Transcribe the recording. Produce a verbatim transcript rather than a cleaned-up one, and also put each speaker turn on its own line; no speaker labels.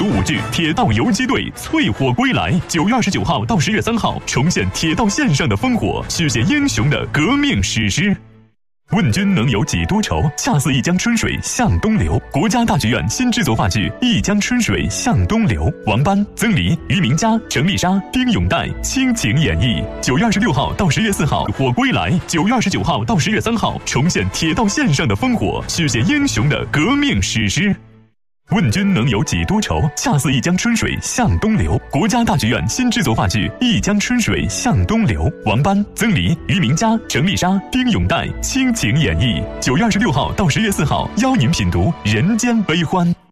足舞剧《铁道游击队》淬火归来，九月二十九号到十月三号，重现铁道线上的烽火，续写英雄的革命史诗。问君能有几多愁，恰似一江春水向东流。国家大剧院新制作话剧《一江春水向东流》，王班、曾黎、于明佳、程丽莎、丁永岱倾情演绎。九月二十六号到十月四号，火归来；九月二十九号到十月三号，重现铁道线上的烽火，续写英雄的革命史诗。问君能有几多愁，恰似一江春水向东流。国家大剧院新制作话剧《一江春水向东流》，王班、曾黎、于明佳、程丽莎、丁永岱倾情演绎。九月二十六号到十月四号，邀您品读人间悲欢。